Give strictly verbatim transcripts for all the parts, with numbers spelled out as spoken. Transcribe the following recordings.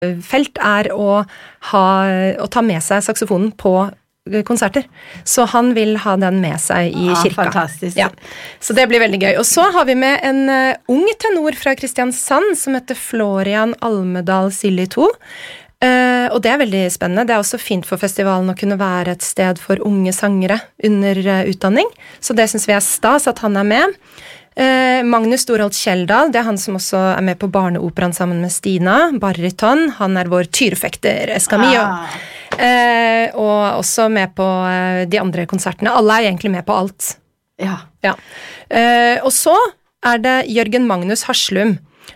felt er å, ha, å ta med seg saksofonen på konserter. Så han vil ha den med seg i ah, kirka. Fantastisk. Ja. Så det blir veldig gøy. Og så har vi med en uh, ung tenor fra Kristiansand som heter Florian Almedal Silito. Uh, og det er veldig spennende. Det er også fint for festivalen å kunne være et sted for unge sangere under uh, utdanning. Så det synes vi er stas at han er med. Uh, Magnus Storholt Kjeldal, det er han som også er med på Barneoperaen sammen med Stina, Bariton. Han er vår tyrefekter, Escamillo. Ah. Uh, og også med på uh, de andre konsertene. Alle er egentlig med på alt. Ja. ja. Uh, og så er det Jørgen Magnus Harslum,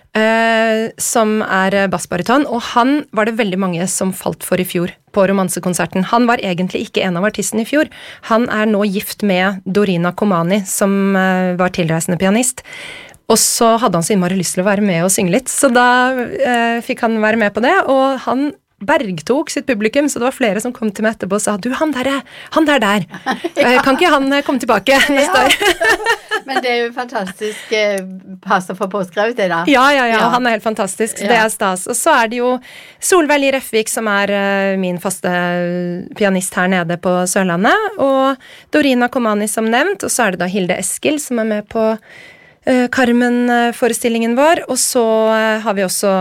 Uh, som er bassbariton, og han var det veldig mange som falt for i fjor på romansekonserten. Han var egentlig ikke en av artistene i fjor. Han er nå gift med Dorina Komani, som uh, var tilreisende pianist. Og så hadde han så innmari lyst til å være med og synge litt, så da uh, fikk han være med på det, og han bergtok sitt publikum, så det var flere som kom til meg etterpå og sa, du, han der, han der der, ja. Kan ikke han komme tilbake neste ja. år? Men det er jo fantastisk eh, passer for påskrevet det da. Ja, ja, ja, ja. Han er helt fantastisk, så ja. Det er stas. Og så er det jo Solveig Li Refvik, som er uh, min faste pianist her nede på Sørlandet, og Dorina Komani som nevnt, og så er det da Hilde Eskil, som er med på uh, Carmen-forestillingen vår, og så uh, har vi også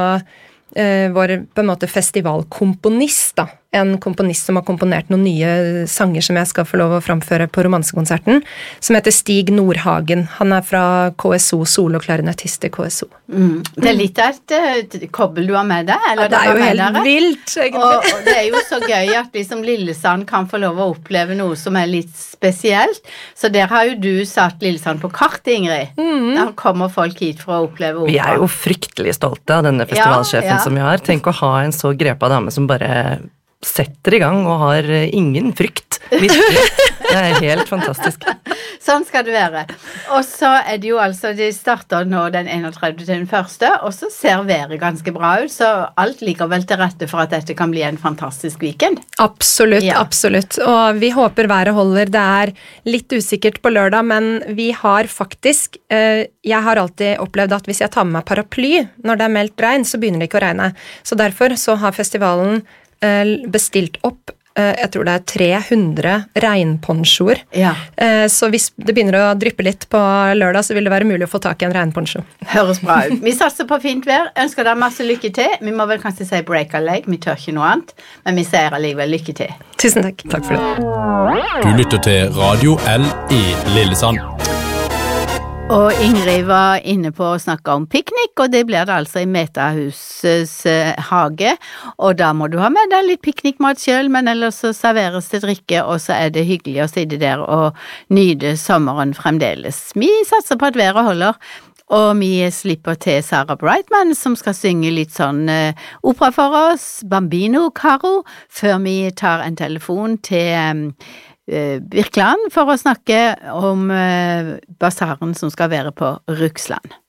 Uh, vår på en måte festivalkomponist da, en komponist som har komponert noen nye sanger som jeg skal få lov å framføre på romansekonserten, som heter Stig Nordhagen. Han er fra K S O, soloklarinettist i K S O. Mm. Det er litt av et uh, kobbel du har med deg, eller? Ja, det er jo helt dere? Vilt, egentlig. Og, og det er jo så gøy at liksom Lillesand kan få lov å oppleve noe som er litt spesielt, så der har jo du satt Lillesand på kartet, Ingrid. Mm. Der kommer folk hit for å oppleve opera. Vi er jo fryktelig stolte av denne festivalsjefen ja, ja. Som vi har. Tenk å ha en så grepa dame som bare setter i gang og har ingen frykt. Virkelig. Det er helt fantastisk. Sånn skal det være. Og så er det jo altså, det starter nå den enogtredivte til den første, og så ser været ganske bra ut, så alt ligger vel til rette for at dette kan bli en fantastisk weekend. Absolutt, ja. Absolutt. Og vi håper været holder. Det er litt usikkert på lørdag, men vi har faktisk, eh, jeg har alltid opplevd at hvis jeg tar med meg paraply når det er meldt regn, så begynner det ikke å regne. Så derfor så har festivalen eh, bestilt opp jeg tror det er tre hundre regnponchoer. Ja. Så hvis det begynner å dryppe litt på lørdag, så vil det være mulig å få tak i en regnponcho. Høres bra ut. Vi satser på fint vær. Ønsker deg masse lykke til. Vi må vel kanskje si break a leg. Vi tør ikke noe annet, men vi sier allikevel lykke til. Tusen takk. Takk for det. Du lytter til Radio L i Lillesand. Og Ingrid var inne på å snakke om piknik, og det blir det altså i Metahusets eh, hage, og da må du ha med deg litt piknikmat selv, men ellers så serveres det drikke, og så er det hyggelig å sitte der og nyte sommeren fremdeles. Vi satser på at været holder, og vi slipper til Sarah Brightman, som skal synge litt sånn eh, opera for oss, Bambino Caro, før vi tar en telefon til eh, Birkeland for å snakke om uh, basaren som skal være på Rugsland.